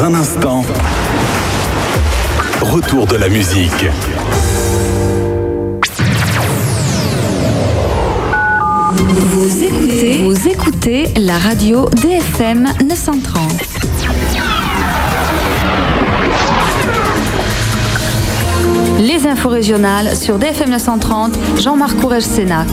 Dans un instant, retour de la musique. Vous écoutez la radio DFM 930. Les infos régionales sur DFM 930, Jean-Marc Courrèges-Sénac.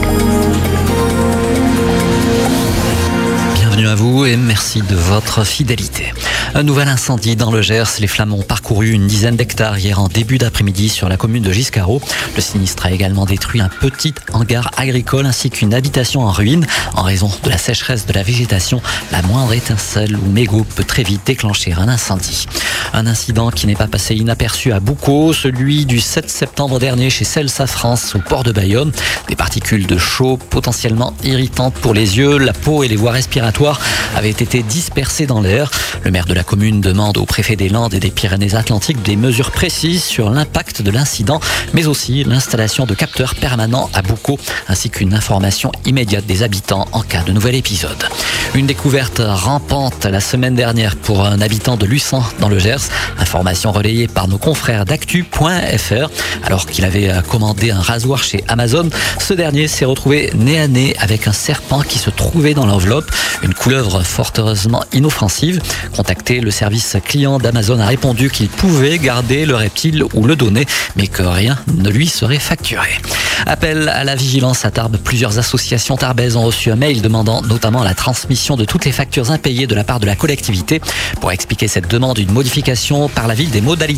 Bienvenue à vous et merci de votre fidélité. Un nouvel incendie dans le Gers. Les flammes ont parcouru une dizaine d'hectares hier en début d'après-midi sur la commune de Giscarot. Le sinistre a également détruit un petit hangar agricole ainsi qu'une habitation en ruine. En raison de la sécheresse de la végétation, la moindre étincelle ou mégot peut très vite déclencher un incendie. Un incident qui n'est pas passé inaperçu à Boucau, celui du 7 septembre dernier chez Celsa France au port de Bayonne. Des particules de chaux potentiellement irritantes pour les yeux, la peau et les voies respiratoires avaient été dispersées dans l'air. Le maire de la commune demande au préfet des Landes et des Pyrénées-Atlantiques des mesures précises sur l'impact de l'incident, mais aussi l'installation de capteurs permanents à Boucau, ainsi qu'une information immédiate des habitants en cas de nouvel épisode. Une découverte rampante la semaine dernière pour un habitant de Luçan dans le Gers. Information relayée par nos confrères d'actu.fr. Alors qu'il avait commandé un rasoir chez Amazon, ce dernier s'est retrouvé nez à nez avec un serpent qui se trouvait dans l'enveloppe. Une couleuvre fort heureusement inoffensive. Contacté, le service client d'Amazon a répondu qu'il pouvait garder le reptile ou le donner, mais que rien ne lui serait facturé. Appel à la vigilance à Tarbes. Plusieurs associations tarbaises ont reçu un mail demandant notamment la transmission de toutes les factures impayées de la part de la collectivité. Pour expliquer cette demande, une modification par la ville des modalités